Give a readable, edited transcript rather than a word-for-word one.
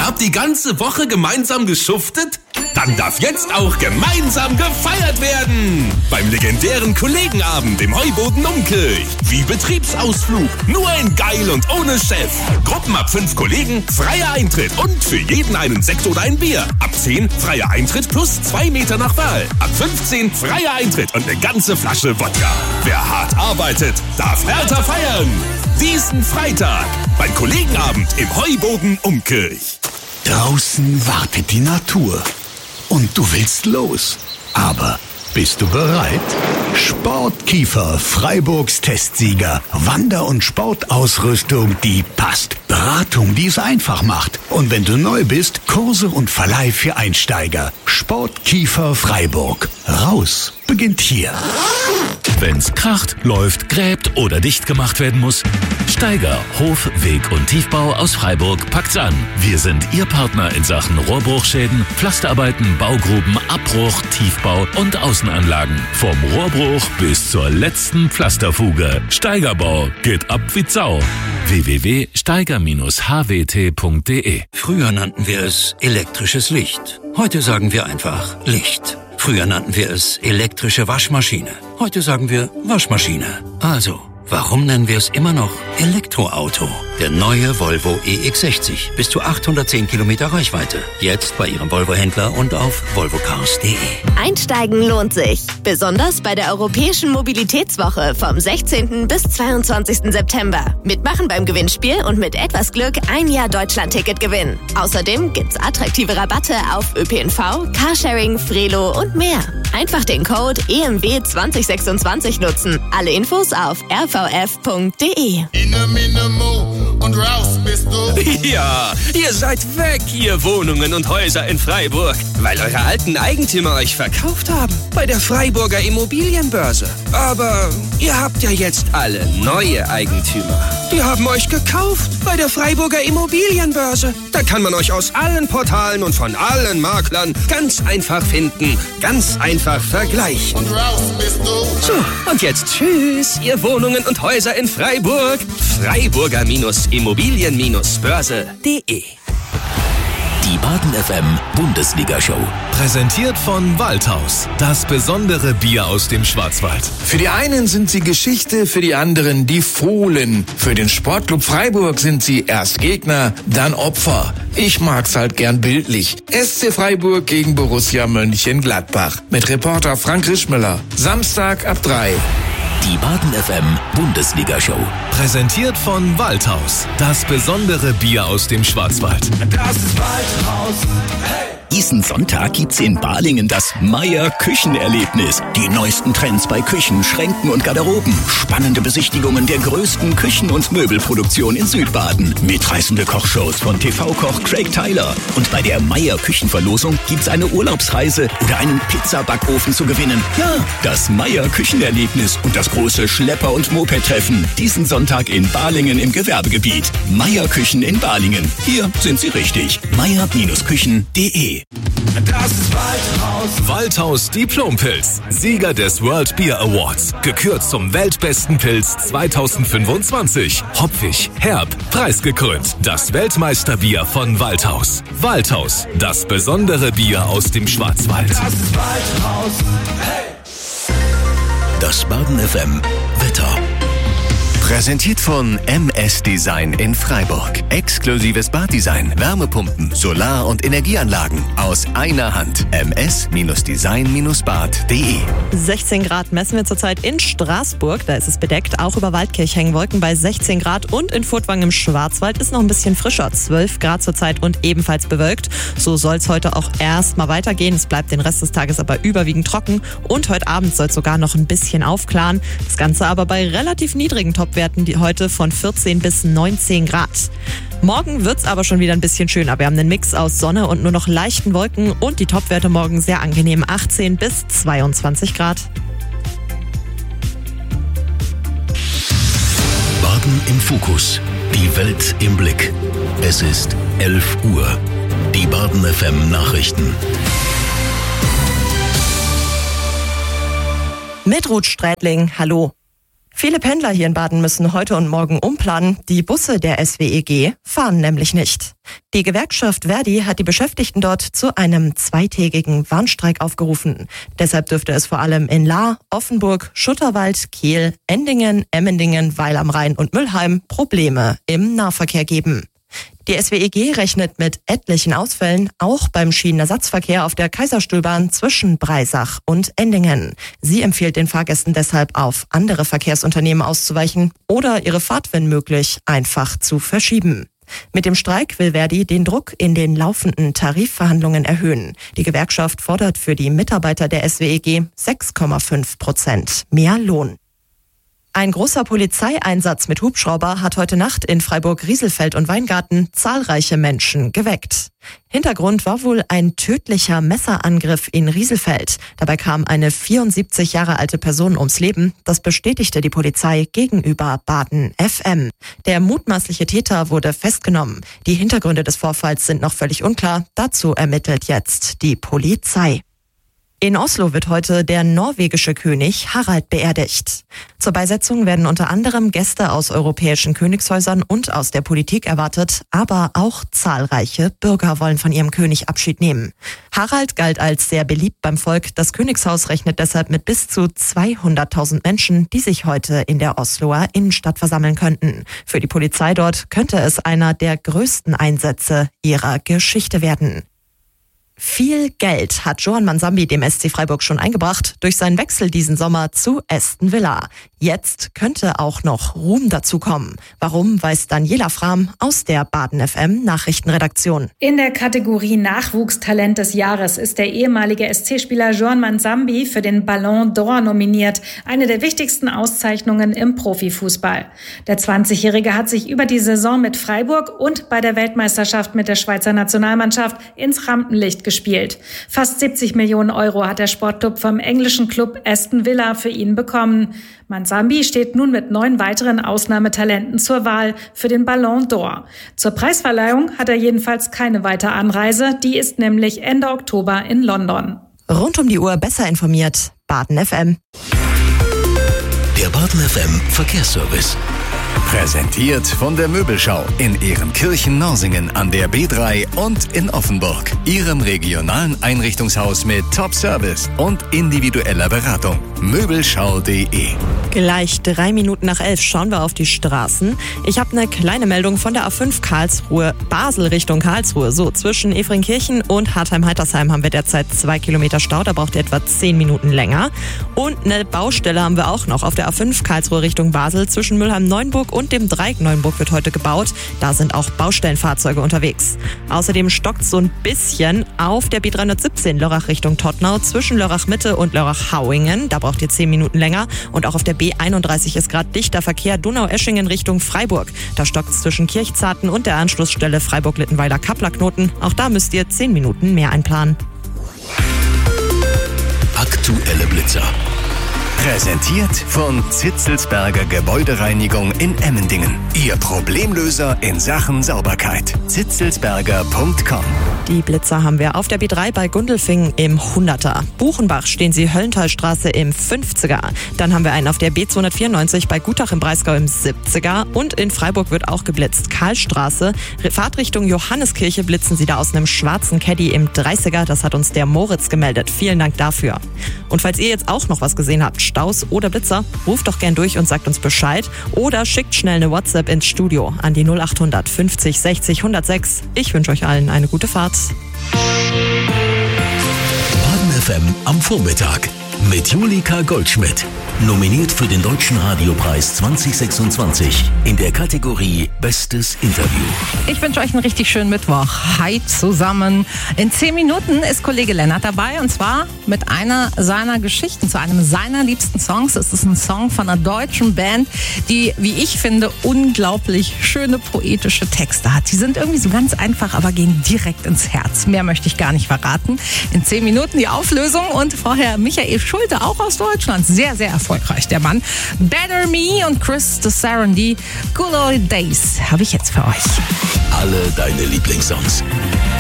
Ihr habt die ganze Woche gemeinsam geschuftet? Dann darf jetzt auch gemeinsam gefeiert werden. Beim legendären Kollegenabend im Heuboden Umkirch. Wie Betriebsausflug, nur in geil und ohne Chef. Gruppen ab 5 Kollegen, freier Eintritt und für jeden einen Sekt oder ein Bier. Ab 10 freier Eintritt plus 2 Meter nach Wahl. Ab 15 freier Eintritt und eine ganze Flasche Wodka. Wer hart arbeitet, darf härter feiern. Diesen Freitag beim Kollegenabend im Heuboden Umkirch. Draußen wartet die Natur. Und du willst los. Aber bist du bereit? Sportkiefer, Freiburgs Testsieger. Wander- und Sportausrüstung, die passt. Beratung, die es einfach macht. Und wenn du neu bist, Kurse und Verleih für Einsteiger. Sportkiefer Freiburg. Raus beginnt hier. Wenn's kracht, läuft, gräbt oder dicht gemacht werden muss, Steiger, Hof, Weg und Tiefbau aus Freiburg packt's an. Wir sind Ihr Partner in Sachen Rohrbruchschäden, Pflasterarbeiten, Baugruben, Abbruch, Tiefbau und Außenanlagen. Vom Rohrbruch bis zur letzten Pflasterfuge. Steigerbau geht ab wie Sau. www.steiger-hwt.de. Früher nannten wir es elektrisches Licht. Heute sagen wir einfach Licht. Früher nannten wir es elektrische Waschmaschine. Heute sagen wir Waschmaschine. Also, warum nennen wir es immer noch Elektroauto? Der neue Volvo EX60. Bis zu 810 Kilometer Reichweite. Jetzt bei Ihrem Volvo-Händler und auf volvocars.de. Einsteigen lohnt sich. Besonders bei der Europäischen Mobilitätswoche vom 16. bis 22. September. Mitmachen beim Gewinnspiel und mit etwas Glück ein Jahr Deutschland-Ticket gewinnen. Außerdem gibt's attraktive Rabatte auf ÖPNV, Carsharing, Frelo und mehr. Einfach den Code EMW2026 nutzen. Alle Infos auf rvf.de. Und raus bist du. Ja, ihr seid weg, ihr Wohnungen und Häuser in Freiburg, weil eure alten Eigentümer euch verkauft haben bei der Freiburger Immobilienbörse. Aber ihr habt ja jetzt alle neue Eigentümer. Die haben euch gekauft bei der Freiburger Immobilienbörse. Da kann man euch aus allen Portalen und von allen Maklern ganz einfach finden, ganz einfach vergleichen. Und raus bist du. So, und jetzt tschüss, ihr Wohnungen und Häuser in Freiburg. Freiburger-Immobilien-Börse.de. Die Baden FM Bundesliga-Show. Präsentiert von Waldhaus. Das besondere Bier aus dem Schwarzwald. Für die einen sind sie Geschichte, für die anderen die Fohlen. Für den Sportclub Freiburg sind sie erst Gegner, dann Opfer. Ich mag's halt gern bildlich. SC Freiburg gegen Borussia Mönchengladbach. Mit Reporter Frank Rischmüller. Samstag ab 3. Die Baden FM Bundesliga-Show. Präsentiert von Waldhaus. Das besondere Bier aus dem Schwarzwald. Das ist Waldhaus. Hey! Diesen Sonntag gibt's in Balingen das Meier Küchenerlebnis. Die neuesten Trends bei Küchen, Schränken und Garderoben. Spannende Besichtigungen der größten Küchen- und Möbelproduktion in Südbaden. Mitreißende Kochshows von TV-Koch Craig Tyler. Und bei der Meier Küchenverlosung gibt's eine Urlaubsreise oder einen Pizzabackofen zu gewinnen. Ja, das Meier Küchenerlebnis und das große Schlepper- und Moped-Treffen. Diesen Sonntag in Balingen im Gewerbegebiet. Meier Küchen in Balingen. Hier sind Sie richtig. meier-küchen.de. Das ist Waldhaus. Waldhaus Diplompilz. Sieger des World Beer Awards. Gekürt zum weltbesten Pilz 2025. Hopfig, herb, preisgekrönt. Das Weltmeisterbier von Waldhaus. Waldhaus, das besondere Bier aus dem Schwarzwald. Das ist Waldhaus. Hey! Das Baden FM Wetter. Präsentiert von MS Design in Freiburg. Exklusives Baddesign, Wärmepumpen, Solar- und Energieanlagen aus einer Hand. ms-design-bad.de. 16 Grad messen wir zurzeit in Straßburg. Da ist es bedeckt. Auch über Waldkirch hängen Wolken bei 16 Grad. Und in Furtwangen im Schwarzwald ist noch ein bisschen frischer. 12 Grad zurzeit und ebenfalls bewölkt. So soll es heute auch erstmal weitergehen. Es bleibt den Rest des Tages aber überwiegend trocken. Und heute Abend soll es sogar noch ein bisschen aufklaren. Das Ganze aber bei relativ niedrigen Topwerten, die heute von 14 bis 19 Grad. Morgen wird's aber schon wieder ein bisschen schöner. Wir haben einen Mix aus Sonne und nur noch leichten Wolken und die Topwerte morgen sehr angenehm 18 bis 22 Grad. Baden im Fokus. Die Welt im Blick. Es ist 11 Uhr. Die Baden FM Nachrichten. Mit Ruth Strätling, hallo. Viele Pendler hier in Baden müssen heute und morgen umplanen. Die Busse der SWEG fahren nämlich nicht. Die Gewerkschaft Verdi hat die Beschäftigten dort zu einem zweitägigen Warnstreik aufgerufen. Deshalb dürfte es vor allem in Lahr, Offenburg, Schutterwald, Kehl, Endingen, Emmendingen, Weil am Rhein und Mülheim Probleme im Nahverkehr geben. Die SWEG rechnet mit etlichen Ausfällen, auch beim Schienenersatzverkehr auf der Kaiserstuhlbahn zwischen Breisach und Endingen. Sie empfiehlt den Fahrgästen deshalb, auf andere Verkehrsunternehmen auszuweichen oder ihre Fahrt, wenn möglich, einfach zu verschieben. Mit dem Streik will Verdi den Druck in den laufenden Tarifverhandlungen erhöhen. Die Gewerkschaft fordert für die Mitarbeiter der SWEG 6,5% mehr Lohn. Ein großer Polizeieinsatz mit Hubschrauber hat heute Nacht in Freiburg-Rieselfeld und Weingarten zahlreiche Menschen geweckt. Hintergrund war wohl ein tödlicher Messerangriff in Rieselfeld. Dabei kam eine 74 Jahre alte Person ums Leben. Das bestätigte die Polizei gegenüber Baden FM. Der mutmaßliche Täter wurde festgenommen. Die Hintergründe des Vorfalls sind noch völlig unklar. Dazu ermittelt jetzt die Polizei. In Oslo wird heute der norwegische König Harald beerdigt. Zur Beisetzung werden unter anderem Gäste aus europäischen Königshäusern und aus der Politik erwartet, aber auch zahlreiche Bürger wollen von ihrem König Abschied nehmen. Harald galt als sehr beliebt beim Volk. Das Königshaus rechnet deshalb mit bis zu 200.000 Menschen, die sich heute in der Osloer Innenstadt versammeln könnten. Für die Polizei dort könnte es einer der größten Einsätze ihrer Geschichte werden. Viel Geld hat Johan Mansambi dem SC Freiburg schon eingebracht durch seinen Wechsel diesen Sommer zu Aston Villa. Jetzt könnte auch noch Ruhm dazukommen. Warum, weiß Daniela Frahm aus der Baden FM Nachrichtenredaktion. In der Kategorie Nachwuchstalent des Jahres ist der ehemalige SC-Spieler Johan Mansambi für den Ballon d'Or nominiert. Eine der wichtigsten Auszeichnungen im Profifußball. Der 20-Jährige hat sich über die Saison mit Freiburg und bei der Weltmeisterschaft mit der Schweizer Nationalmannschaft ins Rampenlicht gespielt. Fast 70 Millionen Euro hat der Sportclub vom englischen Club Aston Villa für ihn bekommen. Mansambi steht nun mit 9 weiteren Ausnahmetalenten zur Wahl für den Ballon d'Or. Zur Preisverleihung hat er jedenfalls keine weitere Anreise. Die ist nämlich Ende Oktober in London. Rund um die Uhr besser informiert. Baden FM. Der Baden FM Verkehrsservice. Präsentiert von der Möbelschau in Ehrenkirchen-Norsingen an der B3 und in Offenburg. Ihrem regionalen Einrichtungshaus mit Top-Service und individueller Beratung. Möbelschau.de. Gleich 3 Minuten nach 11 schauen wir auf die Straßen. Ich habe eine kleine Meldung von der A5 Basel Richtung Karlsruhe. So, zwischen Efringkirchen und Hartheim-Heitersheim haben wir derzeit 2 Kilometer Stau. Da braucht ihr etwa 10 Minuten länger. Und eine Baustelle haben wir auch noch auf der A5 Karlsruhe Richtung Basel. Zwischen Mülheim-Neuenburg und dem Dreieck Neuenburg wird heute gebaut. Da sind auch Baustellenfahrzeuge unterwegs. Außerdem stockt so ein bisschen auf der B317 Lörrach Richtung Todtnau zwischen Lörrach Mitte und Lörrach Hauingen. Da braucht ihr 10 Minuten länger. Und auch auf der B31 ist gerade dichter Verkehr Donaueschingen Richtung Freiburg. Da stockt es zwischen Kirchzarten und der Anschlussstelle Freiburg-Littenweiler-Kappler-Knoten. Auch da müsst ihr 10 Minuten mehr einplanen. Aktuelle Blitzer. Präsentiert von Zitzelsberger Gebäudereinigung in Emmendingen. Ihr Problemlöser in Sachen Sauberkeit. zitzelsberger.com. Die Blitzer haben wir auf der B3 bei Gundelfingen im 100er. Buchenbach stehen sie Höllenthalstraße im 50er. Dann haben wir einen auf der B294 bei Gutach im Breisgau im 70er. Und in Freiburg wird auch geblitzt. Karlstraße, Fahrtrichtung Johanneskirche blitzen sie da aus einem schwarzen Caddy im 30er. Das hat uns der Moritz gemeldet. Vielen Dank dafür. Und falls ihr jetzt auch noch was gesehen habt, Staus oder Blitzer, ruft doch gern durch und sagt uns Bescheid oder schickt schnell eine WhatsApp ins Studio an die 0800 50 60 106. Ich wünsche euch allen eine gute Fahrt. Baden FM am Vormittag mit Julika Goldschmidt. Nominiert für den Deutschen Radiopreis 2026 in der Kategorie Bestes Interview. Ich wünsche euch einen richtig schönen Mittwoch. Hi zusammen. In 10 Minuten ist Kollege Lennart dabei und zwar mit einer seiner Geschichten zu einem seiner liebsten Songs. Es ist ein Song von einer deutschen Band, die, wie ich finde, unglaublich schöne poetische Texte hat. Die sind irgendwie so ganz einfach, aber gehen direkt ins Herz. Mehr möchte ich gar nicht verraten. In 10 Minuten die Auflösung und vorher Michael Schulte, auch aus Deutschland. Sehr, sehr erfolgreich, der Mann. Better Me und Chris the Serenity. Good Old Days habe ich jetzt für euch. Alle deine Lieblingssongs.